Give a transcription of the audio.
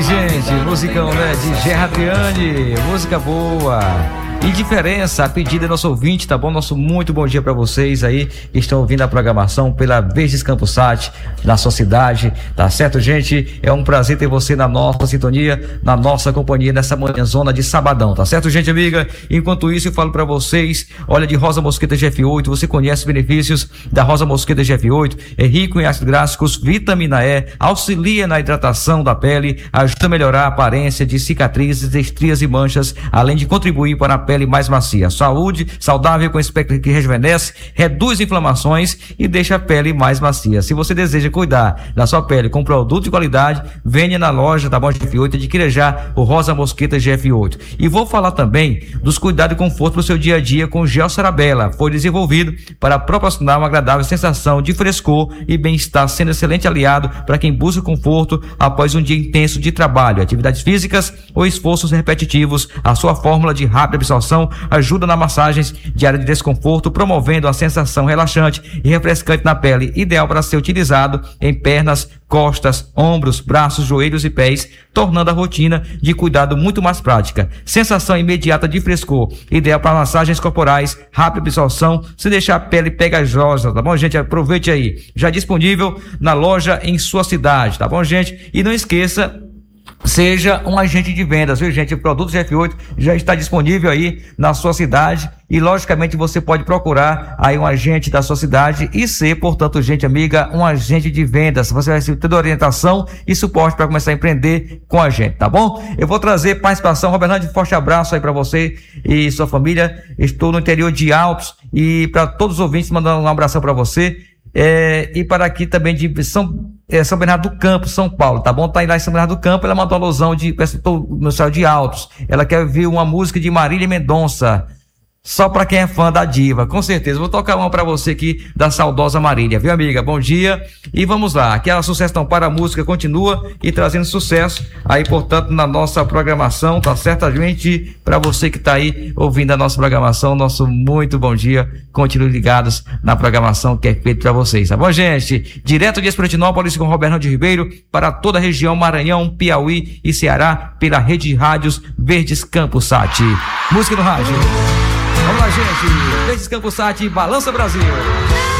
aí, gente, musicão, né, de Gerard Adriane, música boa. Indiferença, a pedida é nosso ouvinte, tá bom? Nosso muito bom dia pra vocês aí que estão ouvindo a programação pela Verdes Campusat, na sua cidade, tá certo, gente? É um prazer ter você na nossa sintonia, na nossa companhia, nessa manhãzona de sabadão, tá certo, gente, amiga? Enquanto isso, eu falo pra vocês, olha, de Rosa Mosqueta GF8, você conhece os benefícios da Rosa Mosqueta GF8, é rico em ácidos gráficos, vitamina E, auxilia na hidratação da pele, ajuda a melhorar a aparência de cicatrizes, estrias e manchas, além de contribuir para a pele mais macia, saúde, saudável com espectro que rejuvenesce, reduz inflamações e deixa a pele mais macia. Se você deseja cuidar da sua pele com produto de qualidade, venha na loja da GF8 e adquira já o Rosa Mosqueta GF8. E vou falar também dos cuidados e conforto para o seu dia a dia com o Gel Sarabella. Foi desenvolvido para proporcionar uma agradável sensação de frescor e bem-estar, sendo excelente aliado para quem busca conforto após um dia intenso de trabalho, atividades físicas ou esforços repetitivos. A sua fórmula de rápida absorção ajuda na massagens de área de desconforto, promovendo a sensação relaxante e refrescante na pele, ideal para ser utilizado em pernas, costas, ombros, braços, joelhos e pés, tornando a rotina de cuidado muito mais prática. Sensação imediata de frescor, ideal para massagens corporais, rápida absorção, se deixar a pele pegajosa, tá bom, gente? Aproveite aí. Já disponível na loja em sua cidade, tá bom, gente? E não esqueça, seja um agente de vendas, viu, gente? O produto GF8 já está disponível aí na sua cidade e, logicamente, você pode procurar aí um agente da sua cidade e ser, portanto, gente amiga, um agente de vendas. Você vai receber toda a orientação e suporte para começar a empreender com a gente, tá bom? Eu vou trazer participação. Roberto, forte abraço aí para você e sua família. Estou no interior de Altos e para todos os ouvintes, mandando um abração para você. E para aqui também de São Bernardo do Campo, São Paulo, tá bom? Tá aí lá em São Bernardo do Campo, ela mandou uma alusão no céu de Altos. Ela quer ouvir uma música de Marília Mendonça, só pra quem é fã da diva, com certeza. Vou tocar uma pra você aqui da saudosa Marília, viu, amiga? Bom dia. E vamos lá, aquela sucessão para a música continua e trazendo sucesso aí, portanto, na nossa programação, tá certamente pra você que tá aí ouvindo a nossa programação, nosso muito bom dia. Continuem ligados na programação que é feita pra vocês, tá bom, gente? Direto de Espiritinópolis com Roberto de Ribeiro para toda a região Maranhão, Piauí e Ceará pela rede de rádios Verdes Campusat. Música no rádio. Vamos lá, gente. Verdes Campusat, Balança Brasil.